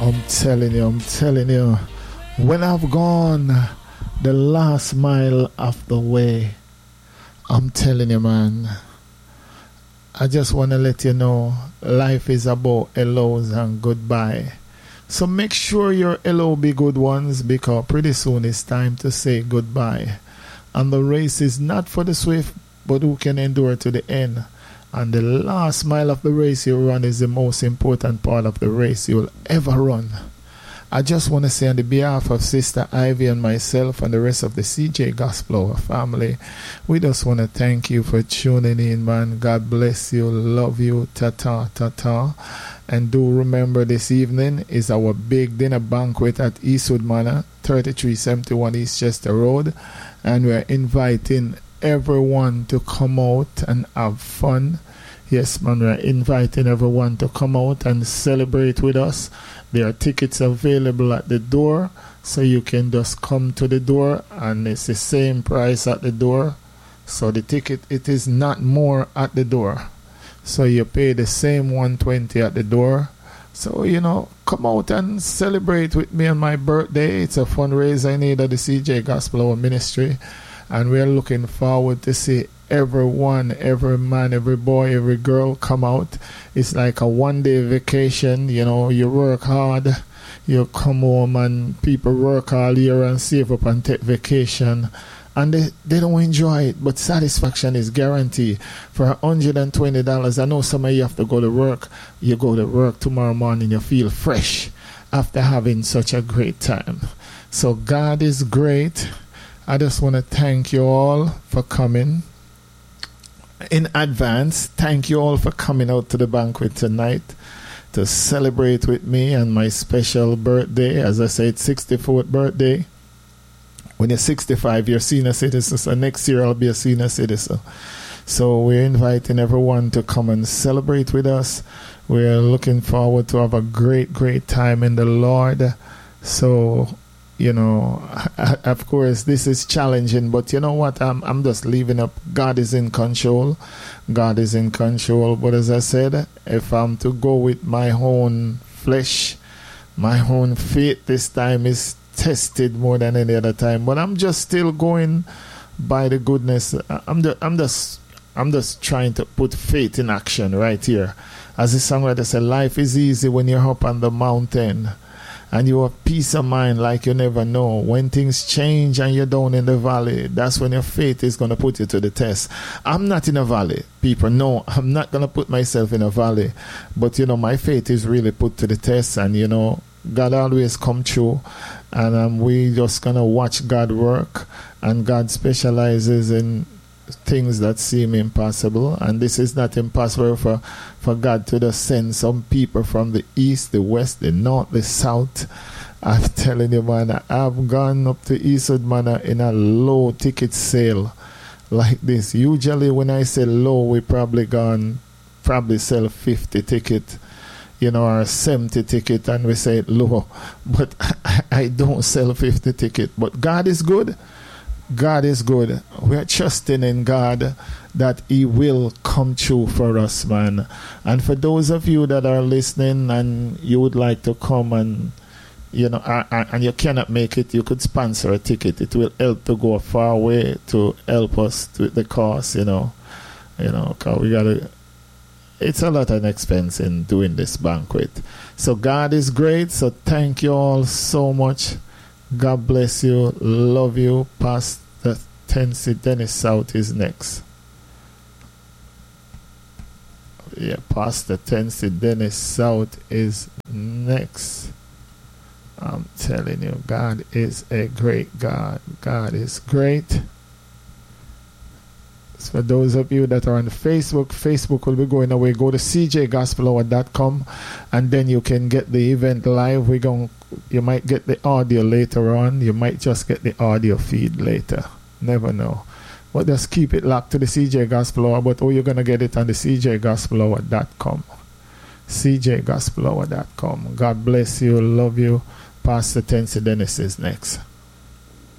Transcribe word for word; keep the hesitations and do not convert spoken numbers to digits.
I'm telling you, I'm telling you, when I've gone the last mile of the way, I'm telling you, man, I just want to let you know, life is about hellos and goodbye. So make sure your hello be good ones, because pretty soon it's time to say goodbye. And the race is not for the swift, but who can endure to the end. And the last mile of the race you run is the most important part of the race you'll ever run. I just want to say on the behalf of Sister Ivy and myself and the rest of the C J Gospel Hour family, we just want to thank you for tuning in, man. God bless you, love you, ta-ta, ta-ta. And do remember, this evening is our big dinner banquet at Eastwood Manor, thirty-three seventy-one East Chester Road. And we're inviting everyone to come out and have fun. Yes, man, we're inviting everyone to come out and celebrate with us. There are tickets available at the door, so you can just come to the door, and it's the same price at the door. So the ticket, it is not more at the door. So you pay the same one hundred twenty dollars at the door. So, you know, come out and celebrate with me on my birthday. It's a fundraiser I need at the C J Gospel Hour Ministry. And we're looking forward to see everyone, every man, every boy, every girl come out. It's like a one-day vacation. You know, you work hard, you come home, and people work all year and save up and take vacation. And they, they don't enjoy it, but satisfaction is guaranteed. For one hundred twenty dollars, I know some of you have to go to work. You go to work tomorrow morning, you feel fresh after having such a great time. So God is great. I just want to thank you all for coming. In advance, thank you all for coming out to the banquet tonight to celebrate with me and my special birthday. As I said, sixty-fourth birthday. When you're sixty-five, you're a senior citizen. So next year I'll be a senior citizen. So we're inviting everyone to come and celebrate with us. We're looking forward to have a great, great time in the Lord. So, you know, of course, this is challenging, but you know what? I'm I'm just leaving up. God is in control. God is in control. But as I said, if I'm to go with my own flesh, my own faith this time is tested more than any other time. But I'm just still going by the goodness. I'm just, I'm just, I'm just trying to put faith in action right here. As the songwriter said, life is easy when you're up on the mountain. And you have peace of mind like you never know. When things change and you're down in the valley, that's when your faith is going to put you to the test. I'm not in a valley, people. No, I'm not going to put myself in a valley. But, you know, my faith is really put to the test. And, you know, God always come true. And um, we just going to watch God work. And God specializes in things that seem impossible, and this is not impossible for for God to just send some people from the east, the west, the north, the south. I'm telling you, man, I've gone up to Eastwood Manor in a low ticket sale like this. Usually when I say low, we probably gone probably sell fifty ticket, you know, or seventy ticket, and we say low, but I don't sell fifty ticket. But God is good. God is good. We are trusting in God that He will come true for us, man. And for those of you that are listening and you would like to come and, you know, and you cannot make it, you could sponsor a ticket. It will help to go a far way to help us with the cost, you know. You know, cause we gotta. It's a lot of expense in doing this banquet. So God is great. So thank you all so much. God bless you. Love you. Pastor Tennessee Dennis South is next. Yeah, Pastor Tennessee Dennis South is next. I'm telling you, God is a great God. God is great. So for those of you that are on Facebook, Facebook will be going away. Go to c j gospel hour dot com and then you can get the event live. We're going, you might get the audio later on. You might just get the audio feed later. Never know. But just keep it locked to the C J Gospel Hour. But oh, you're going to get it on the c j gospel hour dot com. c j gospel hour dot com. God bless you. Love you. Pastor Tennessee Dennis is next.